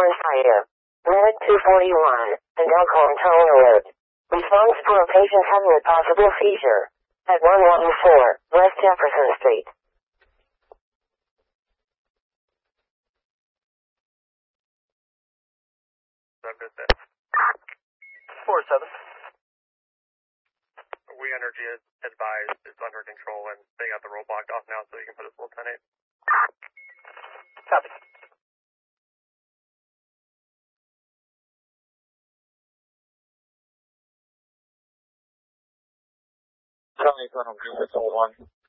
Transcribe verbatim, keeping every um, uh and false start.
forest fire. Limit two forty-one, and alcohol tone alert. Response for a patient having a possible seizure. At one one four, West Jefferson Street. four seven. We Energy is advised it's under control and they got the road blocked off now, so you can put us full ten eight. Copy. Tell me, Colonel Green, it's all one.